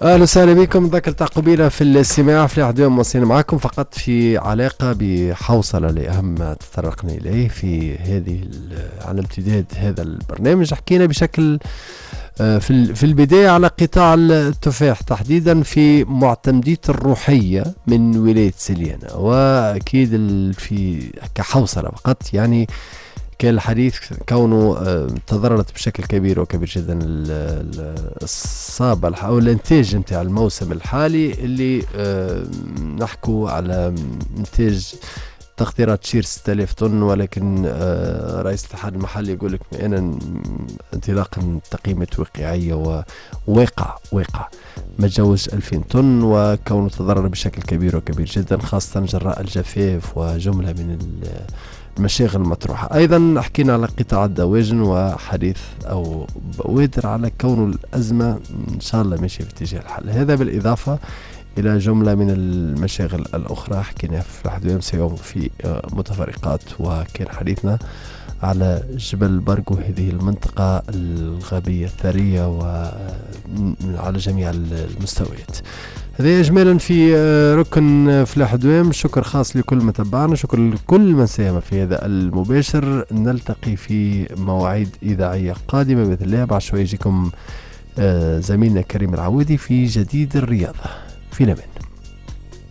اهلا وسهلا بكم. ذكرت قبيله في الاستماع في احد يوم مواصلين معكم فقط في علاقه بحوصله لاهم ما تطرقنا اليه في على امتداد هذا البرنامج. حكينا بشكل في البدايه على قطاع التفاح تحديدا في معتمدية الروحيه من ولايه سليانه، واكيد في كحوصله فقط يعني كان الحديث كونه تضررت بشكل كبير وكبير جدا الصابة أو الانتاج نتاع الموسم الحالي اللي نحكو على انتاج تقديرات تشير 6000 طن، ولكن رئيس الاتحاد المحلي يقول لك أنا انطلاقا تقييمة واقعية وواقع ما تجاوز 2000 طن، وكونه تضرر بشكل كبير وكبير جدا خاصة جراء الجفاف وجملة من المشاغل المطروحة. أيضا حكينا على قطاع الدواجن وحديث أو بوادر على كون الأزمة إن شاء الله ماشي في اتجاه الحل، هذا بالإضافة إلى جملة من المشاغل الأخرى حكينا في أحد أمس يوم في متفرقات، وكان حديثنا على جبل برقو، هذه المنطقة الغابية الثرية وعلى جميع المستويات. هذا إجمالا في ركن فلاح دوام. شكر خاص لكل من تابعنا، شكر لكل من ساهم في هذا المباشر. نلتقي في مواعيد إذاعية قادمة بإذن الله. بعد شوي يجيكم زميلنا كريم العودي في جديد الرياضة. في الأمان.